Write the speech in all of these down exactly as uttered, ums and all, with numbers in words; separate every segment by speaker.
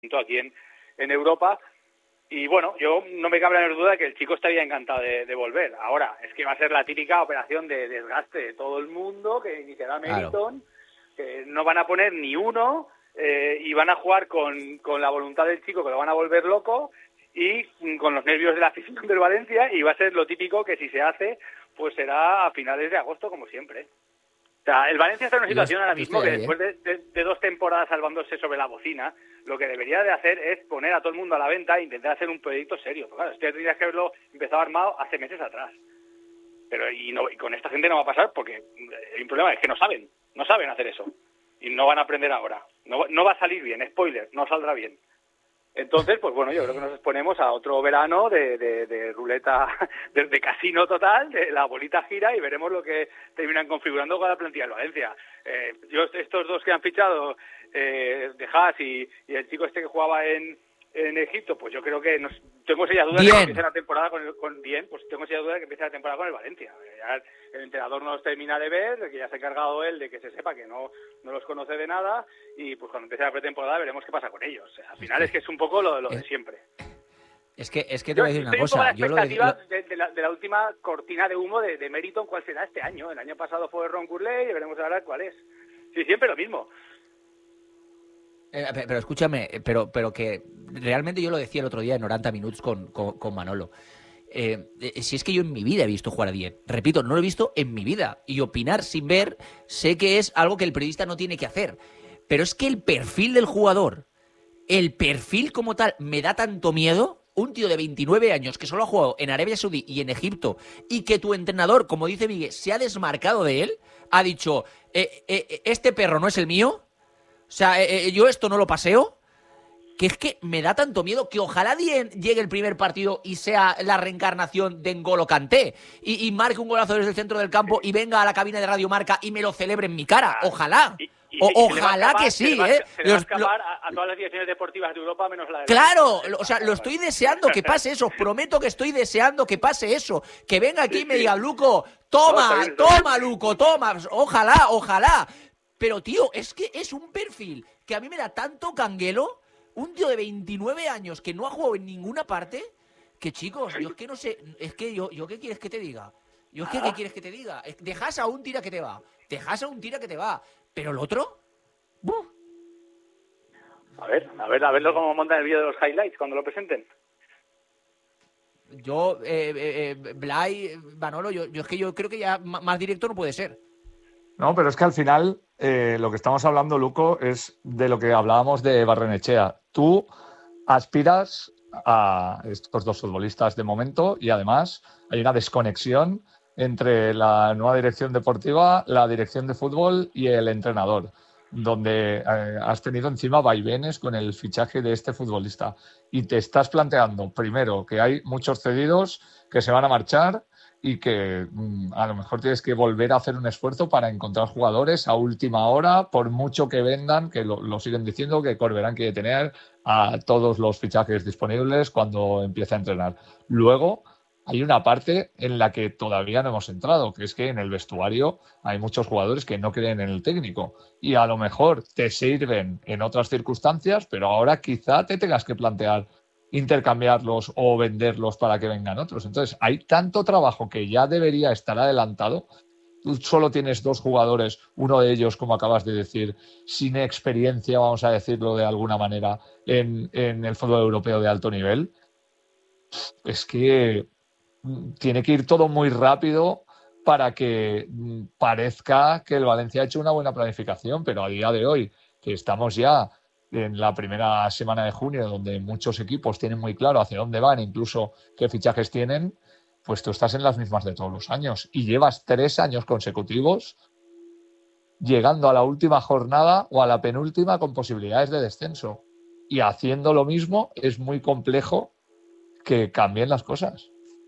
Speaker 1: aquí en, en Europa. Y bueno, yo no me cabe la menor duda de que el chico estaría encantado de, de volver. Ahora, es que va a ser la típica operación de desgaste de todo el mundo, que iniciará Meriton, claro. Que no van a poner ni uno, eh, y van a jugar con, con la voluntad del chico, que lo van a volver loco, y con los nervios de la afición del Valencia, y va a ser lo típico que si se hace, pues será a finales de agosto, como siempre. O sea, el Valencia está en una situación yo, ahora mismo que ahí, después ¿eh? de, de, de dos temporadas salvándose sobre la bocina, lo que debería de hacer es poner a todo el mundo a la venta e intentar hacer un proyecto serio. Pero claro, usted tendría que haberlo empezado armado hace meses atrás. Pero y, no, y con esta gente no va a pasar porque el problema es que no saben, no saben hacer eso. Y no van a aprender ahora. No, no va a salir bien, spoiler, no saldrá bien. Entonces, pues bueno, yo creo que nos exponemos a otro verano de, de, de ruleta, de, de casino total, de la bolita gira y veremos lo que terminan configurando con la plantilla del Valencia. Eh, yo estos dos que han fichado, eh, de Haas y, y el chico este que jugaba en, en Egipto, pues yo creo que nos, tengo esa duda de que empiece la temporada con, el, con bien, pues tengo esa duda de que empiece la temporada con el Valencia. Ya el entrenador no los termina de ver, de que ya se ha encargado él de que se sepa que no, no los conoce de nada y pues cuando empiece la pretemporada veremos qué pasa con ellos. O sea, al final es que es un poco lo, lo de siempre.
Speaker 2: Es que, es que te voy a decir una cosa.
Speaker 1: Estoy un poco a la expectativa yo lo de, de, de, la, de la última cortina de humo de, de Meriton, cuál será este año. El año pasado fue Ron Curley y veremos ahora cuál es. Sí, siempre lo mismo.
Speaker 2: Eh, pero escúchame, pero, pero que realmente yo lo decía el otro día en noventa Minutos con, con, con Manolo. Eh, eh, si es que yo en mi vida he visto jugar a Diez. Repito, no lo he visto en mi vida. Y opinar sin ver, sé que es algo que el periodista no tiene que hacer. Pero es que el perfil del jugador, el perfil como tal, me da tanto miedo. Un tío de veintinueve años que solo ha jugado en Arabia Saudí y en Egipto y que tu entrenador, como dice Miguel, se ha desmarcado de él, ha dicho, eh, eh, este perro no es el mío, o sea, eh, yo esto no lo paseo, que es que me da tanto miedo que ojalá llegue el primer partido y sea la reencarnación de N'Golo Kanté y, y marque un golazo desde el centro del campo y venga a la cabina de Radio Marca y me lo celebre en mi cara, ojalá.
Speaker 1: Y,
Speaker 2: o,
Speaker 1: y
Speaker 2: ojalá
Speaker 1: escapar,
Speaker 2: que sí,
Speaker 1: se
Speaker 2: ¿eh?
Speaker 1: Se le va a escapar lo, a, a todas las direcciones deportivas de Europa menos la de...
Speaker 2: Claro, la... o sea, lo estoy deseando que pase eso, os prometo que estoy deseando que pase eso, que venga aquí y me diga, Luco, toma, no, toma, Luco, toma, ojalá, ojalá. Pero, tío, es que es un perfil que a mí me da tanto canguelo, un tío de veintinueve años que no ha jugado en ninguna parte, que, chicos, yo es que no sé, es que yo, yo ¿qué quieres que te diga? Yo es que, ¿qué quieres que te diga? Dejas a un tira que te va, dejas a un tira que te va, pero el otro... ¡Buf!
Speaker 1: A ver, a ver, a verlo cómo montan el vídeo de los highlights cuando lo presenten.
Speaker 2: Yo, eh, eh, Blay, Manolo, yo, yo es que yo creo que ya más directo no puede ser.
Speaker 3: No, pero es que al final eh, lo que estamos hablando, Luco, es de lo que hablábamos de Barrenechea. Tú aspiras a estos dos futbolistas de momento y además hay una desconexión entre la nueva dirección deportiva, la dirección de fútbol y el entrenador, donde eh, has tenido encima vaivenes con el fichaje de este futbolista y te estás planteando, primero, que hay muchos cedidos que se van a marchar y que mmm, a lo mejor tienes que volver a hacer un esfuerzo para encontrar jugadores a última hora, por mucho que vendan, que lo, lo siguen diciendo, que Corberán quiere tener a todos los fichajes disponibles cuando empiece a entrenar. Luego, hay una parte en la que todavía no hemos entrado, que es que en el vestuario hay muchos jugadores que no creen en el técnico y a lo mejor te sirven en otras circunstancias, pero ahora quizá te tengas que plantear intercambiarlos o venderlos para que vengan otros. Entonces, hay tanto trabajo que ya debería estar adelantado. Tú solo tienes dos jugadores, uno de ellos, como acabas de decir, sin experiencia, vamos a decirlo de alguna manera, en, en el fútbol europeo de alto nivel. Es que tiene que ir todo muy rápido para que parezca que el Valencia ha hecho una buena planificación, pero a día de hoy, que estamos ya en la primera semana de junio, donde muchos equipos tienen muy claro hacia dónde van, incluso qué fichajes tienen, pues tú estás en las mismas de todos los años y llevas tres años consecutivos llegando a la última jornada o a la penúltima con posibilidades de descenso. Y haciendo lo mismo es muy complejo que cambien las cosas.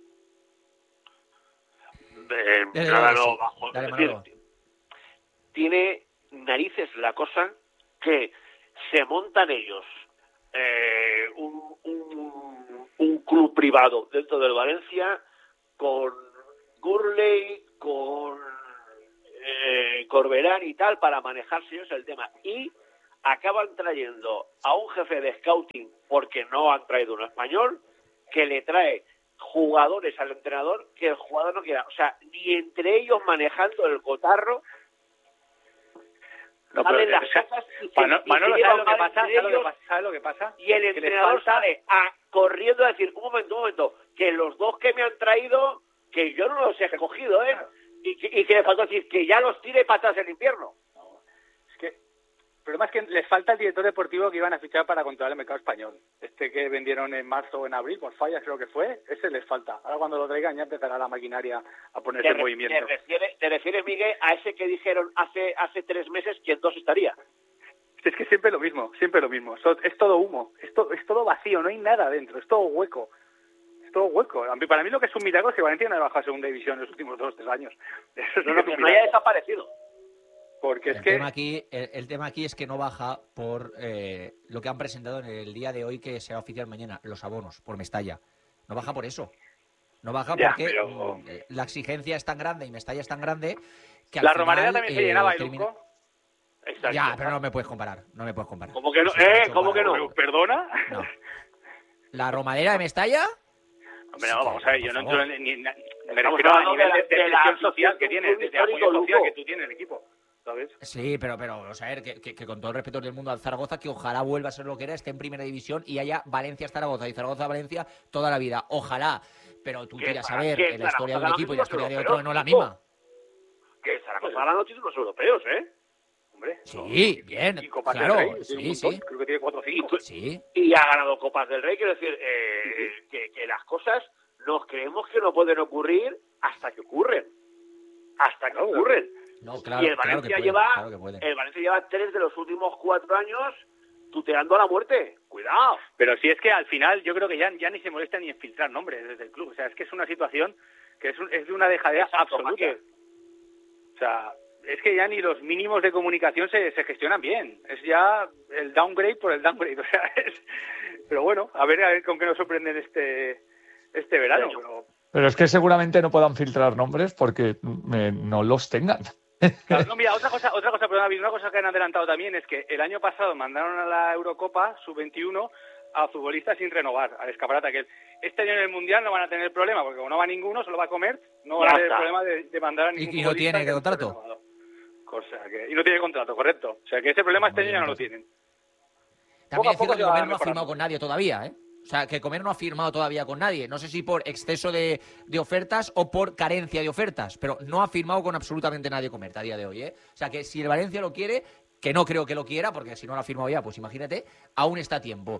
Speaker 4: Eh,
Speaker 2: dale,
Speaker 4: nada,
Speaker 2: dale,
Speaker 4: no,
Speaker 2: sí.
Speaker 4: bajo.
Speaker 2: Dale,
Speaker 4: Es decir,
Speaker 2: Manolo.
Speaker 4: tiene narices la cosa que se montan ellos eh, un, un, un club privado dentro del Valencia con Gurley, con eh, Corberán y tal para manejarse ellos el tema. Y acaban trayendo a un jefe de scouting porque no han traído un español que le trae jugadores al entrenador que el jugador no quiera. O sea, ni entre ellos manejando el cotarro
Speaker 1: no,
Speaker 4: salen
Speaker 1: pero,
Speaker 4: las
Speaker 1: o sea,
Speaker 4: cosas y se,
Speaker 1: Manolo,
Speaker 4: y
Speaker 1: Manolo,
Speaker 4: se
Speaker 1: ¿sabes lo que
Speaker 4: llevan
Speaker 1: pasa?
Speaker 4: mal
Speaker 1: ¿Sabes lo
Speaker 4: entre
Speaker 1: que pasa? ¿Sabes lo que pasa?
Speaker 4: y el
Speaker 1: Que les
Speaker 4: entrenador
Speaker 1: falta-
Speaker 4: sale a, corriendo a decir, un momento, un momento, que los dos que me han traído, que yo no los he escogido, ¿eh? Y que, y que le falta decir que ya los tire patas en invierno.
Speaker 1: Es que el problema es que les falta el director deportivo que iban a fichar para controlar el mercado español. Este que vendieron en marzo o en abril, por fallas creo que fue, ese les falta. Ahora cuando lo traigan ya empezará la maquinaria a ponerse en
Speaker 4: ¿Te,
Speaker 1: movimiento.
Speaker 4: te, refieres, ¿Te refieres, Miguel, a ese que dijeron hace hace tres meses que en dos estaría?
Speaker 1: Es que siempre lo mismo, siempre lo mismo. So- Es todo humo, es, to- es todo vacío, no hay nada dentro, es todo hueco. Es todo hueco. A mí- Para mí lo que es un milagro es que Valencia no haya bajado a segunda división en los últimos dos o tres años. Eso sí
Speaker 4: No,
Speaker 1: que
Speaker 4: no,
Speaker 1: es
Speaker 4: que
Speaker 1: un
Speaker 4: no haya
Speaker 1: milagro.
Speaker 4: desaparecido.
Speaker 1: Porque es
Speaker 2: El
Speaker 1: que...
Speaker 2: tema aquí, el, el tema aquí es que no baja por eh, lo que han presentado en el día de hoy, que será oficial mañana, los abonos por Mestalla. No baja por eso. No baja
Speaker 1: Ya,
Speaker 2: porque
Speaker 1: pero-
Speaker 2: mm, eh, la exigencia es tan grande y Mestalla es tan grande que al
Speaker 1: La
Speaker 2: final,
Speaker 1: Romareda también se
Speaker 2: eh,
Speaker 1: llenaba, ¿eh,
Speaker 2: termina-
Speaker 1: Luco?
Speaker 4: Exacto.
Speaker 2: Ya, pero no me puedes comparar. No me puedes comparar.
Speaker 4: ¿Cómo que no?
Speaker 2: Eso es
Speaker 4: ¿Eh?
Speaker 2: mucho
Speaker 4: ¿Cómo que
Speaker 2: para-
Speaker 4: no?
Speaker 1: Pero, ¿Perdona?
Speaker 2: No. ¿La Romadera de Mestalla?
Speaker 1: Hombre, no, vamos a ver, yo no
Speaker 2: Por favor.
Speaker 1: entro en, ni, ni- me
Speaker 4: Estamos
Speaker 1: refiero a
Speaker 4: hablando
Speaker 1: nivel
Speaker 4: de
Speaker 1: de,
Speaker 4: la-
Speaker 1: de
Speaker 4: de la
Speaker 1: presión social que
Speaker 4: afición
Speaker 1: tienes,
Speaker 4: de
Speaker 1: de apoyo
Speaker 4: histórico,
Speaker 1: social
Speaker 4: Luco.
Speaker 1: que tú tienes en el equipo, ¿sabes?
Speaker 2: Sí, pero, pero vamos a ver, que, que, que con todo el respeto del mundo al Zaragoza, que ojalá vuelva a ser lo que era, esté en primera división y haya Valencia-Zaragoza y Zaragoza-Valencia toda la vida. Ojalá. Pero tú
Speaker 4: Que
Speaker 2: tiras a
Speaker 4: Zara-
Speaker 2: ver
Speaker 4: que
Speaker 2: que la historia de un
Speaker 4: Zaragoza
Speaker 2: equipo y la
Speaker 4: gana
Speaker 2: historia de
Speaker 4: títulos
Speaker 2: otro no es la
Speaker 4: europeos,
Speaker 2: misma.
Speaker 4: Que Zaragoza ha ganado títulos europeos, ¿eh?
Speaker 1: Hombre.
Speaker 2: Sí, bien,
Speaker 1: Y Copas
Speaker 2: claro,
Speaker 1: del Rey, tiene
Speaker 2: sí,
Speaker 1: un montón,
Speaker 2: sí.
Speaker 1: creo que tiene cuatro o cinco.
Speaker 2: Sí,
Speaker 4: Y ha ganado Copas del Rey, quiero decir, eh, que, que las cosas nos creemos que no pueden ocurrir hasta que ocurren. Hasta que
Speaker 1: Claro,
Speaker 4: ocurren.
Speaker 2: no, claro,
Speaker 4: y el
Speaker 2: claro que
Speaker 4: Valencia
Speaker 2: pueden,
Speaker 4: lleva
Speaker 2: claro que pueden.
Speaker 4: el Valencia lleva tres de los últimos cuatro años tuteando a la muerte. Cuidado.
Speaker 1: Pero si es que al final yo creo que ya, ya ni se molesta ni en filtrar nombres desde el club. O sea, es que es una situación que es, un- es de una dejadera
Speaker 4: Exacto,
Speaker 1: absoluta.
Speaker 4: ¿para qué?
Speaker 1: O sea, es que ya ni los mínimos de comunicación se, se gestionan bien. Es ya el downgrade por el downgrade. O sea, es... Pero bueno, a ver, a ver con qué nos sorprenden este, este verano.
Speaker 4: Sí.
Speaker 1: Pero,
Speaker 3: Pero es que seguramente no puedan filtrar nombres porque eh, no los tengan.
Speaker 1: claro, no, mira, otra cosa, otra cosa, perdón, David, una cosa que han adelantado también es que el año pasado mandaron a la Eurocopa sub veintiuno a futbolistas sin renovar, al escaparate aquel. Este año en el Mundial no van a tener problema, porque como no va ninguno, solo va a comer, no van
Speaker 4: Ya
Speaker 1: a tener
Speaker 4: está.
Speaker 1: problema de, de mandar a
Speaker 2: ¿Y-
Speaker 1: ningún
Speaker 2: y no
Speaker 1: futbolista
Speaker 2: tiene
Speaker 1: que no esté
Speaker 2: contrato?
Speaker 1: renovado. Cosa que, y no tiene contrato, correcto. O sea que ese problema este
Speaker 2: Muy
Speaker 1: año ya no
Speaker 2: bien.
Speaker 1: lo tienen.
Speaker 2: También es
Speaker 1: poco
Speaker 2: cierto
Speaker 1: se
Speaker 2: que
Speaker 1: va
Speaker 2: Comer no ha
Speaker 1: mejorando.
Speaker 2: firmado con nadie todavía, ¿eh? O sea, que Comer no ha firmado todavía con nadie. No sé si por exceso de, de ofertas o por carencia de ofertas, pero no ha firmado con absolutamente nadie Comer a día de hoy, ¿eh? O sea, que si el Valencia lo quiere, que no creo que lo quiera, porque si no lo ha firmado ya, pues imagínate, aún está a tiempo.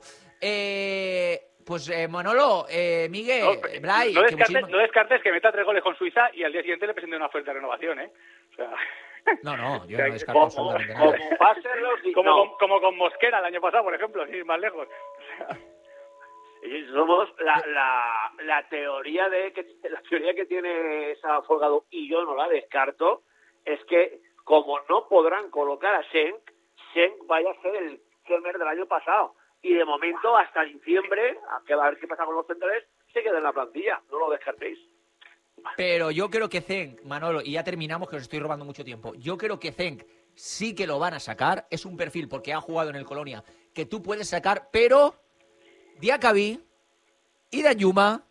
Speaker 2: Eh, pues eh, Manolo, eh, Miguel,
Speaker 1: No,
Speaker 2: eh, Blay,
Speaker 1: no,
Speaker 2: que
Speaker 1: descartes,
Speaker 2: muchísimas-
Speaker 1: no descartes que meta tres goles con Suiza y al día siguiente le presente una oferta de renovación, ¿eh? O sea,
Speaker 2: No, no, yo
Speaker 1: que-
Speaker 2: no descarto
Speaker 4: Como,
Speaker 2: absolutamente
Speaker 4: como
Speaker 2: nada.
Speaker 4: va a ser los
Speaker 1: como,
Speaker 4: no.
Speaker 1: con, como con Mosquera el año pasado, por ejemplo, sin ir más lejos. O sea,
Speaker 4: Y somos la, la, la teoría de que la teoría que tiene Saba Folgado, y yo no la descarto, es que como no podrán colocar a Schenk, Schenk vaya a ser el Kemmer del año pasado, y de momento hasta diciembre, a que va a ver qué pasa con los centrales, se queda en la plantilla, no lo descartéis.
Speaker 2: Pero yo creo que Zenk, Manolo, y ya terminamos que os estoy robando mucho tiempo, yo creo que Zenk sí que lo van a sacar, es un perfil porque ha jugado en el Colonia que tú puedes sacar, pero Diacabí y Danjuma,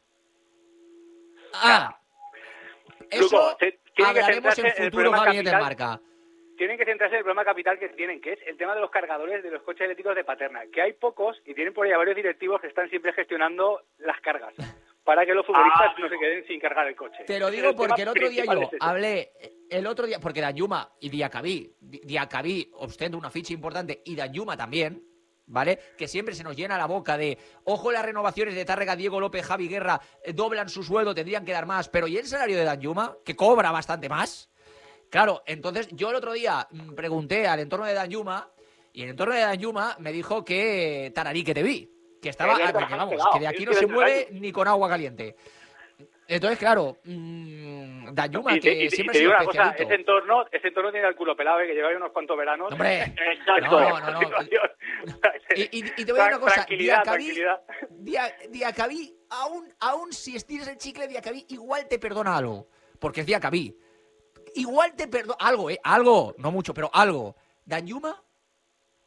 Speaker 2: ah, eso
Speaker 1: Luco, te- tiene que
Speaker 2: hablaremos
Speaker 1: centrarse
Speaker 2: en
Speaker 1: en el
Speaker 2: futuro
Speaker 1: problema
Speaker 2: gabinete
Speaker 1: capital.
Speaker 2: marca.
Speaker 1: tienen que centrarse en el problema capital que tienen, que es el tema de los cargadores de los coches eléctricos de Paterna, que hay pocos y tienen por ahí a varios directivos que están siempre gestionando las cargas para que los futbolistas
Speaker 4: Ah,
Speaker 1: no se queden sin cargar el coche.
Speaker 2: Te lo
Speaker 1: Ese es
Speaker 2: digo
Speaker 1: el tema
Speaker 2: porque el otro día
Speaker 1: principal,
Speaker 2: yo
Speaker 1: es ese.
Speaker 2: hablé, el otro día, porque Danjuma y Diacabí, Di- Diacabí ostenta una ficha importante y Danjuma también, ¿vale? Que siempre se nos llena la boca de, ojo, las renovaciones de Tárrega, Diego López, Javi Guerra, eh, doblan su sueldo, tendrían que dar más, pero ¿y el salario de Danjuma? Que cobra bastante más. Claro, entonces yo el otro día mm, pregunté al entorno de Danjuma y el entorno de Danjuma me dijo que Tararí que te vi, que estaba,
Speaker 4: Que
Speaker 2: ah,
Speaker 4: le
Speaker 2: que vamos,
Speaker 4: pegado,
Speaker 2: que de aquí
Speaker 4: es
Speaker 2: no
Speaker 4: que
Speaker 2: se
Speaker 4: le
Speaker 2: mueve ni con agua caliente. Entonces, claro, mmm, Danjuma,
Speaker 1: Y te,
Speaker 2: que
Speaker 1: y te- y
Speaker 2: siempre
Speaker 1: te
Speaker 2: ha
Speaker 1: digo
Speaker 2: sido
Speaker 1: una cosa,
Speaker 2: especialito.
Speaker 1: ese entorno, ese entorno tiene el culo pelado, ¿eh? Que lleva ahí unos cuantos veranos.
Speaker 2: Hombre,
Speaker 4: Exacto.
Speaker 2: no, no, no. Y, y- y te voy a decir una cosa,
Speaker 1: Tranquilidad,
Speaker 2: Diacabí,
Speaker 1: tranquilidad.
Speaker 2: Dia- Diacabí, aún, aún si estiras el chicle, Diacabí igual te perdona algo, porque es Diacabí. Igual te perdona algo, ¿eh? Algo, no mucho, pero algo. Danjuma,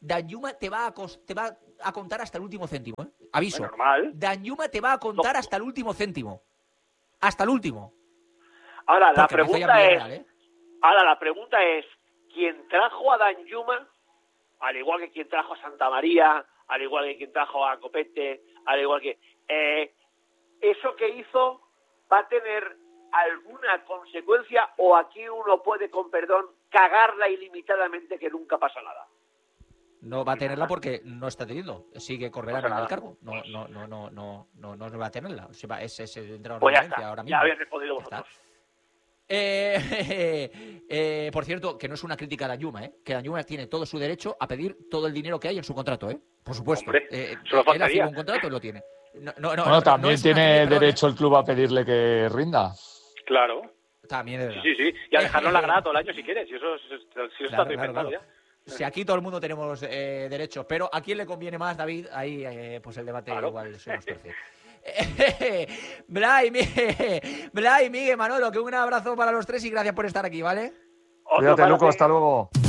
Speaker 2: Danjuma te va a, cos, te va a contar hasta el último céntimo, ¿eh? Aviso.
Speaker 1: Bueno, normal.
Speaker 2: Danjuma te va a contar no. hasta el último céntimo. Hasta el último.
Speaker 4: Ahora, la
Speaker 2: Porque
Speaker 4: pregunta es...
Speaker 2: Real, ¿eh?
Speaker 4: Ahora, la pregunta es, ¿quién trajo a Danjuma, al igual que quien trajo a Santa María, al igual que quien trajo a Copete, al igual que... Eh, ¿eso que hizo va a tener alguna consecuencia o aquí uno puede, con perdón, cagarla ilimitadamente que nunca pasa nada?
Speaker 2: No va a tenerla porque no está teniendo. Sigue Corberán en el cargo. No, no, no, no, no, no, no va a tenerla. O sea, es ese entrenador
Speaker 4: pues
Speaker 2: de
Speaker 4: ya está,
Speaker 2: ahora mismo.
Speaker 4: Ya habéis respondido vosotros.
Speaker 2: Eh, eh, eh, por cierto, que no es una crítica a Danjuma, ¿eh? Que Danjuma tiene todo su derecho a pedir todo el dinero que hay en su contrato, ¿eh? Por supuesto.
Speaker 1: Hombre,
Speaker 2: eh,
Speaker 1: solo
Speaker 2: él ha
Speaker 1: faltaría.
Speaker 2: un contrato y lo tiene. No, no, no,
Speaker 3: bueno,
Speaker 2: no,
Speaker 3: también
Speaker 2: no
Speaker 3: tiene
Speaker 2: crítica,
Speaker 3: derecho
Speaker 2: ¿eh?
Speaker 3: el club a pedirle que rinda.
Speaker 1: Claro.
Speaker 2: También es verdad.
Speaker 1: Sí, sí, sí. Y a dejarlo en la grada todo el año si quieres. Si eso, si eso
Speaker 2: Claro,
Speaker 1: está
Speaker 2: claro,
Speaker 1: inventado
Speaker 2: claro.
Speaker 1: ya.
Speaker 2: Si aquí todo el mundo tenemos eh, derechos, pero ¿a quién le conviene más, David? Ahí, eh, pues el debate
Speaker 1: Claro.
Speaker 2: igual se nos torce. Blay, Miguel, Blay, Miguel, Manolo, que un abrazo para los tres y gracias por estar aquí, ¿vale?
Speaker 3: Cuídate, Luco, hasta luego.